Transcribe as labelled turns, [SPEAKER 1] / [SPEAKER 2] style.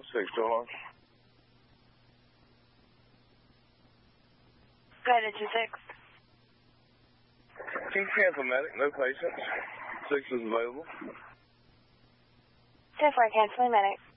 [SPEAKER 1] 6 to alarm.
[SPEAKER 2] Go ahead, it's your 6.
[SPEAKER 1] Can you cancel medic? No patients. 6 is available.
[SPEAKER 2] 10-4, canceling medic.